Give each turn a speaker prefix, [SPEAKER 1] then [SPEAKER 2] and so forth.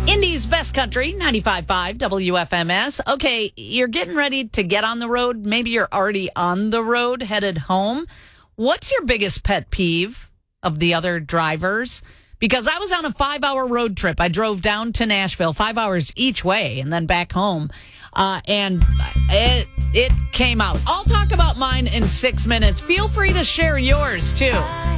[SPEAKER 1] Indy's Best Country, 95.5 WFMS. Okay, you're getting ready to get on the road. Maybe you're already on the road, headed home. What's your biggest pet peeve of the other drivers? Because I was on a 5-hour road trip. I drove down to Nashville, 5 hours each way, and then back home. And it came out. I'll talk about mine in 6 minutes. Feel free to share yours, too.